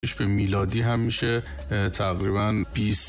به میلادی هم میشه تقریبا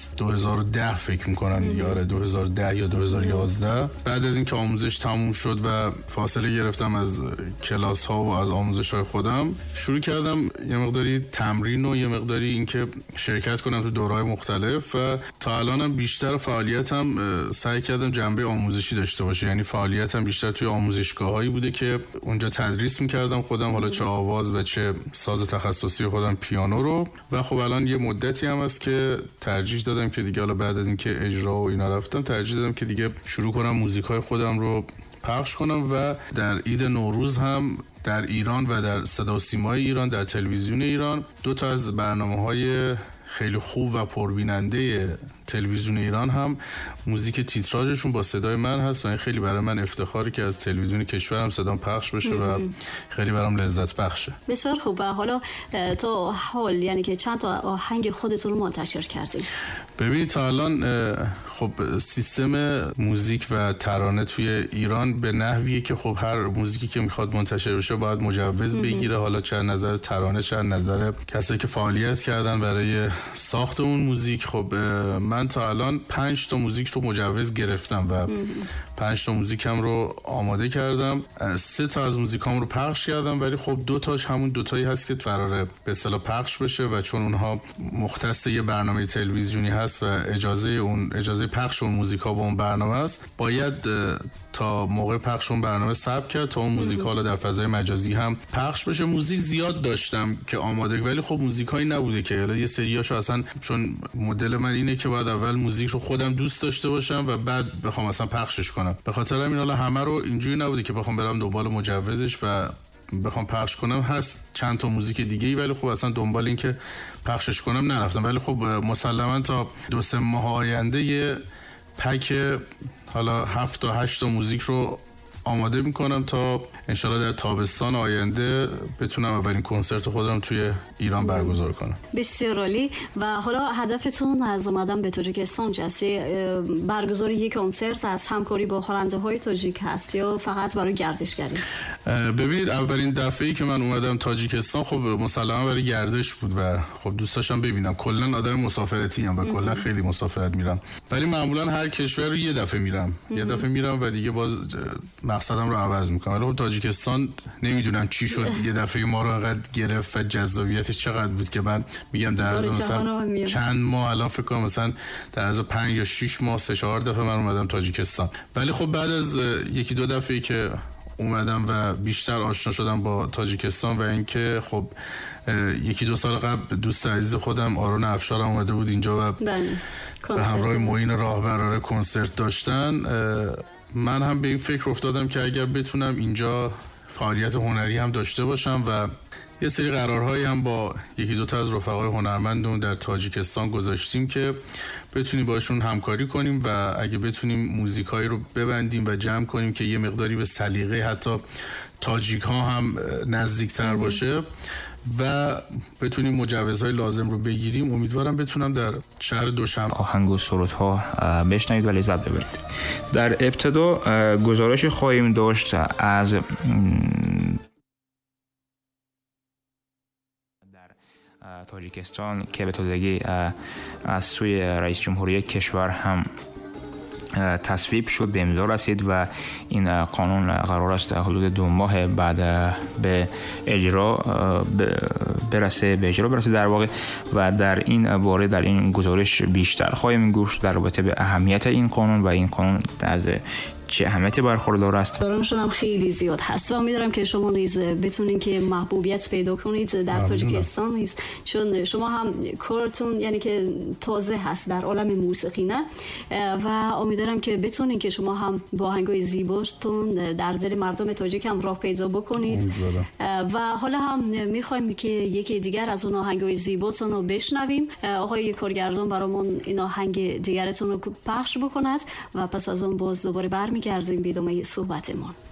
2010 فکر میکنم دیگه، آره 2010 یا 2011. بعد از اینکه آموزش تموم شد و فاصله گرفتم از کلاس ها و از آموزش های خودم، شروع کردم یه مقداری تمرین و یه مقداری اینکه شرکت کنم تو دوره‌های مختلف و تا الانم بیشتر فعالیتم سعی کردم جنبه آموزشی داشته باشه. یعنی فعالیتم بیشتر توی آموزشگاهایی بوده که اونجا تدریس میکردم خودم، حالا چه آواز و چه ساز تخصصی خودم، پیانو رو. و خب الان یه مدتی هم هست که ترجیح دادم که دیگه حالا بعد از اینکه اجرا و اینا رفتم، ترجیح دادم که دیگه شروع کنم موزیکای خودم رو پخش کنم. و در عید نوروز هم در ایران و در صدا و سیمای ایران، در تلویزیون ایران، 2 از برنامه‌های خیلی خوب و پربیننده تلویزیون ایران هم موزیک تیتراژشون با صدای من هست و این خیلی برای من افتخاری که از تلویزیون کشورم صدام پخش بشه و خیلی برام لذت بخشه. بسیار خوبه. حالا تو حال یعنی که چند تا آهنگ خودتون رو منتشر کردین؟ ببینید تا الان خب سیستم موزیک و ترانه توی ایران به نحویه که خب هر موزیکی که میخواد منتشر بشه باید مجوز بگیره، حالا چه نظر ترانه چه نظر کسایی که فعالیت کردن برای ساخت اون موزیک. خب من تا الان 5 تا موزیک رو مجوز گرفتم و 5 تا موزیکم رو آماده کردم. 3 تا از موزیکام رو پخش کردم، ولی خب 2 تاش همون 2 تایی هست که قراره به اصطلاح پخش بشه و چون اونها مختص یه برنامه تلویزیونی هست و اجازه پخش اون موزیکا با اون برنامه است، باید تا موقع پخش اون برنامه ثبت کرد تا اون موزیکا در فضای مجازی هم پخش بشه. موزیک زیاد داشتم که آماده، ولی خب موزیکایی نبوده که یه سریاشو اصلا، چون مدل من اینه که باید اول موزیک رو خودم دوست داشته باشم و بعد بخوام اصلا پخشش کنم. به خاطر همین حالا همه رو اینجوری نبوده که بخوام برم دنبال مجوزش و بخوام پخش کنم. هست چند تا موزیک دیگه‌ای ولی خب اصلا دنبال این که پخشش کنم نرفتم. ولی خب مسلماً تا 2-3 ماه آینده یه پک حالا 7 تا 8 تا موزیک رو آماده میکنم تا انشالله در تابستان آینده بتونم اولین کنسرت خودم توی ایران برگزار کنم. بسیار عالی. و حالا هدفتون از اومدن به تاجیکستان جسی برگزار یک کنسرت از همکاری با خواننده های تاجیک هست یا فقط برای گردشگری؟ ببینید اولین دفعه‌ای که من اومدم تاجیکستان خب مسلما برای گردش بود و خب دوست داشتم ببینم. کلا آدم مسافرتی ام و کلا خیلی مسافرت میرم، ولی معمولا هر کشور رو یه دفعه میرم و دیگه باز مقصدم رو عوض میکنم. ولی خب تاجیکستان نمیدونم چی شد یه دفعه ما رو انقدر گرفت و جذابیتش چقدر بود که من میگم در از مثلا چند ماه، الان فکر کنم مثلا در از 5 یا 6 ماه 3-4 دفعه من اومدم تاجیکستان. ولی خب بعد از 1-2 دفعه که اومدم و بیشتر آشنا شدم با تاجیکستان و اینکه خب 1-2 سال قبل دوست عزیز خودم آرون افشار اومده بود اینجا و به همراه معین راهبر کنسرت داشتن، من هم به این فکر افتادم که اگر بتونم اینجا فعالیت هنری هم داشته باشم و یه سری قرارهایی هم با 1-2 تا از رفقای هنرمندون در تاجیکستان گذاشتیم که بتونیم باشون همکاری کنیم و اگه بتونیم موزیکایی رو ببندیم و جمع کنیم که یه مقداری به سلیقه حتی تاجیک ها هم نزدیکتر باشه و بتونیم مجوزهای لازم رو بگیریم، امیدوارم بتونم در شهر دوشنبه آهنگ و سرودها بشنوید و لذت ببرید. در ابتدا گزارش خواهیم داشت از تاجیکستان که به تازگی از سوی رئیس جمهوری کشور هم تصویب شد، به امضا رسید و این قانون قرار است حدود 2 ماه بعد به اجرا برسه در واقع. و در این باره در این گزارش بیشتر خواهیم گفت در رابطه به اهمیت این قانون و این قانون از چه اهمیتی برخوردار است. دارمشون هم خیلی زیاد هست و امیدوارم که شما نیز بتونین که محبوبیت پیدا کنید در تاجیکستان نیز، چون شما هم کارتون یعنی که تازه هست در عالم موسیقی نه، و امیدوارم که بتونین که شما هم با آهنگای زیباتون در دل مردم تاجیک هم راه پیدا بکنید. و حالا هم میخوایم که یکی دیگر از اون آهنگای زیباتون رو بشنویم. آقای کارگردان برامون این آهنگ دیگرتون رو پخش بکند و پس از اون باز دوباره برمیگردیم به ادامه صحبتمون.